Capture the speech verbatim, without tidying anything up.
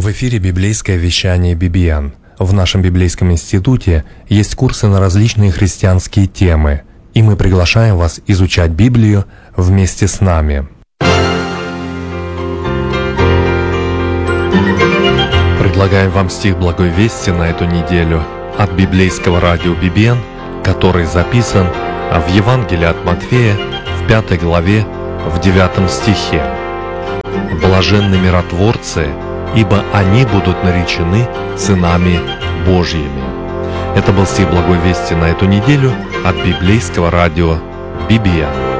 В эфире библейское вещание би би эн. В нашем библейском институте есть курсы на различные христианские темы, и мы приглашаем вас изучать Библию вместе с нами. Предлагаем вам стих Благой Вести на эту неделю от библейского радио би би эн, который записан в Евангелии от Матфея в пятой главе в девятом стихе. «Блаженны миротворцы, ибо они будут наречены сынами Божьими». Это был стих Благой Вести на эту неделю от библейского радио би би эн.